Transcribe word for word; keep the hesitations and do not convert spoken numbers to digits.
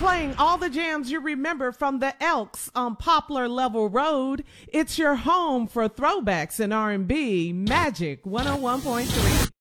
playing all the jams you remember from the Elks on Poplar Level Road. It's your home for throwbacks in R and B. Magic one oh one point three.